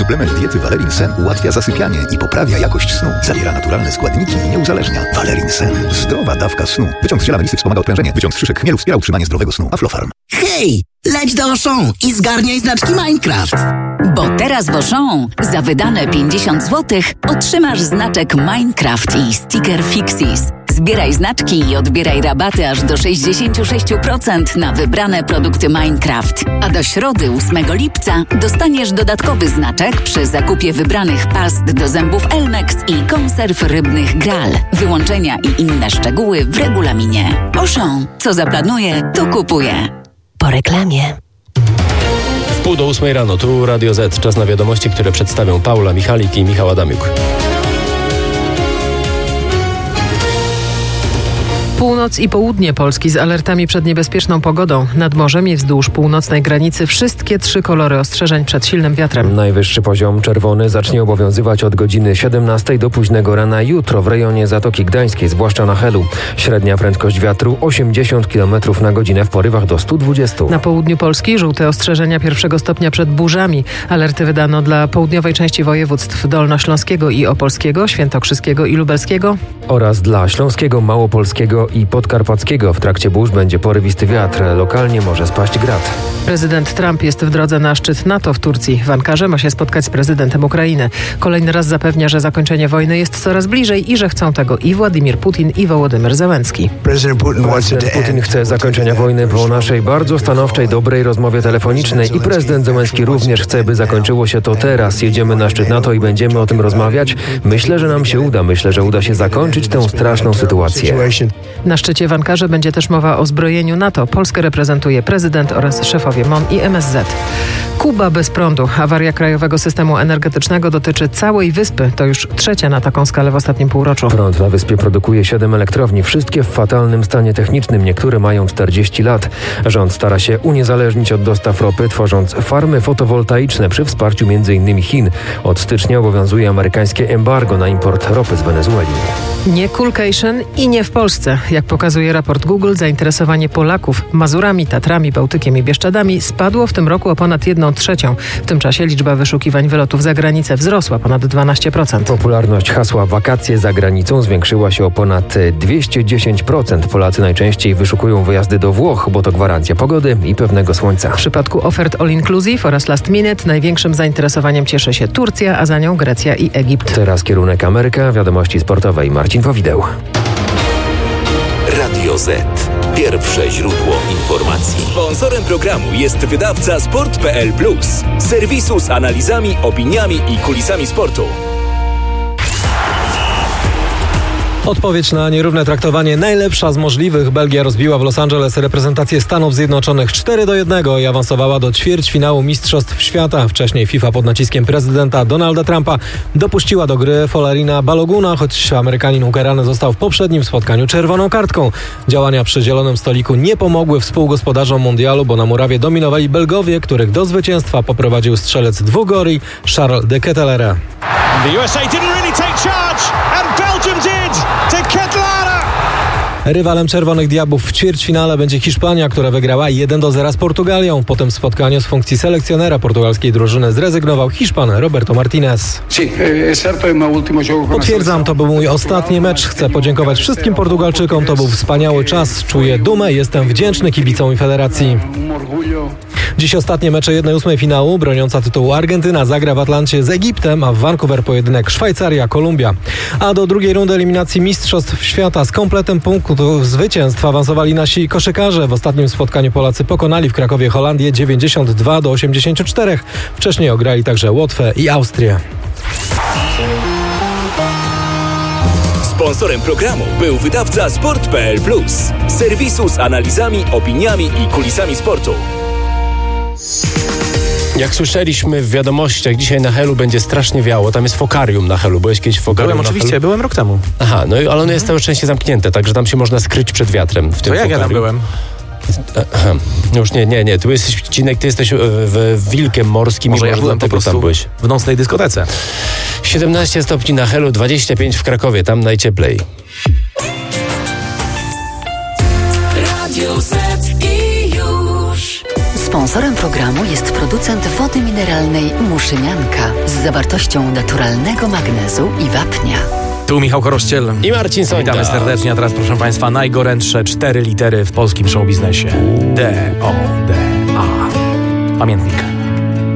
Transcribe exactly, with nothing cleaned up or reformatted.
Suplement diety Valerin Sen ułatwia zasypianie i poprawia jakość snu. Zawiera naturalne składniki i nie uzależnia. Valerin Sen. Zdrowa dawka snu. Wyciąg z ziela melisy wspomaga odprężenie. Wyciąg z szyszek chmielu wspiera utrzymanie zdrowego snu. Aflofarm. Hej! Leć do Auchan i zgarniaj znaczki Minecraft. Bo teraz w Auchan za wydane pięćdziesiąt złotych otrzymasz znaczek Minecraft i sticker Fixis. Zbieraj znaczki i odbieraj rabaty aż do sześćdziesiąt sześć procent na wybrane produkty Minecraft. A do środy ósmego lipca dostaniesz dodatkowy znaczek przy zakupie wybranych past do zębów Elmex i konserw rybnych Gral. Wyłączenia i inne szczegóły w regulaminie. Auchan. Co zaplanuje, to kupuje. Po reklamie. W pół do ósmej rano, tu Radio Z. Czas na wiadomości, które przedstawią Paula Michalik i Michał Adamiuk. Północ i południe Polski z alertami przed niebezpieczną pogodą. Nad morzem i wzdłuż północnej granicy wszystkie trzy kolory ostrzeżeń przed silnym wiatrem. Najwyższy poziom czerwony zacznie obowiązywać od godziny siedemnastej do późnego rana jutro w rejonie Zatoki Gdańskiej, zwłaszcza na Helu. Średnia prędkość wiatru osiemdziesiąt kilometrów na godzinę w porywach do stu dwudziestu. Na południu Polski żółte ostrzeżenia pierwszego stopnia przed burzami. Alerty wydano dla południowej części województw dolnośląskiego i opolskiego, świętokrzyskiego i lubelskiego oraz dla śląskiego, małopolskiego i podkarpackiego. W trakcie burz będzie porywisty wiatr. Lokalnie może spaść grad. Prezydent Trump jest w drodze na szczyt NATO w Turcji. W Ankarze ma się spotkać z prezydentem Ukrainy. Kolejny raz zapewnia, że zakończenie wojny jest coraz bliżej i że chcą tego i Władimir Putin, i Wołodymyr Zełenski. Prezydent Putin chce zakończenia wojny po naszej bardzo stanowczej, dobrej rozmowie telefonicznej i prezydent Zełenski również chce, by zakończyło się to teraz. Jedziemy na szczyt NATO i będziemy o tym rozmawiać. Myślę, że nam się uda. Myślę, że uda się zakończyć tę straszną sytuację. Na szczycie w Ankarze będzie też mowa o zbrojeniu NATO. Polskę reprezentuje prezydent oraz szefowie M O N i M S Z. Kuba bez prądu. Awaria krajowego systemu energetycznego dotyczy całej wyspy. To już trzecia na taką skalę w ostatnim półroczu. Prąd na wyspie produkuje siedem elektrowni. Wszystkie w fatalnym stanie technicznym. Niektóre mają czterdzieści lat. Rząd stara się uniezależnić od dostaw ropy, tworząc farmy fotowoltaiczne przy wsparciu między innymi Chin. Od stycznia obowiązuje amerykańskie embargo na import ropy z Wenezueli. Nie coolcation i nie w Polsce. Jak pokazuje raport Google, zainteresowanie Polaków Mazurami, Tatrami, Bałtykiem i Bieszczadami spadło w tym roku o ponad jedną trzecią. W tym czasie liczba wyszukiwań wylotów za granicę wzrosła ponad dwanaście procent. Popularność hasła wakacje za granicą zwiększyła się o ponad dwieście dziesięć procent. Polacy najczęściej wyszukują wyjazdy do Włoch, bo to gwarancja pogody i pewnego słońca. W przypadku ofert all inclusive oraz last minute największym zainteresowaniem cieszy się Turcja, a za nią Grecja i Egipt. Teraz kierunek Ameryka, wiadomości sportowe i Marcin Powideł. Radio Z. Pierwsze źródło informacji. Sponsorem programu jest wydawca sport kropka p l plus. Serwisu z analizami, opiniami i kulisami sportu. Odpowiedź na nierówne traktowanie najlepsza z możliwych. Belgia rozbiła w Los Angeles reprezentację Stanów Zjednoczonych cztery do jednego i awansowała do ćwierćfinału Mistrzostw Świata. Wcześniej FIFA pod naciskiem prezydenta Donalda Trumpa dopuściła do gry Folarina Baloguna, choć Amerykanin ukarany został w poprzednim spotkaniu czerwoną kartką. Działania przy zielonym stoliku nie pomogły współgospodarzom mundialu, bo na murawie dominowali Belgowie, których do zwycięstwa poprowadził strzelec dwóch goli Charles de Kettelere. The U S A didn't really take charge and Belgium did. To Kettelere. Rywalem Czerwonych Diabłów w ćwierćfinale będzie Hiszpania, która wygrała jeden do zera z Portugalią. Po tym spotkaniu z funkcji selekcjonera portugalskiej drużyny zrezygnował Hiszpan Roberto Martinez. Potwierdzam, to był mój ostatni mecz. Chcę podziękować wszystkim Portugalczykom. To był wspaniały czas. Czuję dumę i jestem wdzięczny kibicom i federacji. Dziś ostatnie mecze jednej ósmej finału. Broniąca tytułu Argentyna zagra w Atlancie z Egiptem, a w Vancouver pojedynek Szwajcaria, Kolumbia. A do drugiej rundy eliminacji Mistrzostw Świata z kompletem punktów zwycięstw awansowali nasi koszykarze. W ostatnim spotkaniu Polacy pokonali w Krakowie Holandię dziewięćdziesiąt dwa do osiemdziesięciu czterech. Wcześniej ograli także Łotwę i Austrię. Sponsorem programu był wydawca sport kropka p l plus. Serwisu z analizami, opiniami i kulisami sportu. Jak słyszeliśmy w wiadomościach, dzisiaj na Helu będzie strasznie wiało. Tam jest fokarium na Helu. Byłeś kiedyś w fokarium? Byłem oczywiście, Helu? byłem rok temu. Aha, no ale ono mhm. jest całe szczęście zamknięte, także tam się można skryć przed wiatrem w tym to jak fokarium. ja tam byłem? Aha. Już nie, nie, nie. Ty jesteś, Cinek, ty jesteś w, w Wilkiem Morskim. Może i ja byłem po prostu tam byłeś. w nocnej dyskotece. siedemnaście stopni na Helu, dwadzieścia pięć w Krakowie. Tam najcieplej. Radio Z i już. Sponsorem programu jest producent wody mineralnej Muszynianka z zawartością naturalnego magnezu i wapnia. Tu Michał Chorościel i Marcin Sońda. Witamy serdecznie, a teraz proszę Państwa najgorętsze cztery litery w polskim showbiznesie. D, O, D, A. Pamiętnik.